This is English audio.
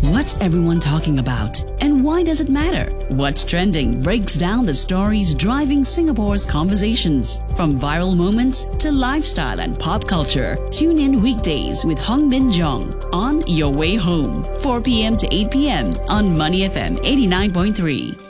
What's everyone talking about? And why does it matter? What's Trending breaks down the stories driving Singapore's conversations. From viral moments to lifestyle and pop culture. Tune in weekdays with Hong Bin Jong on Your Way Home, 4 p.m. to 8 p.m. on Money FM 89.3.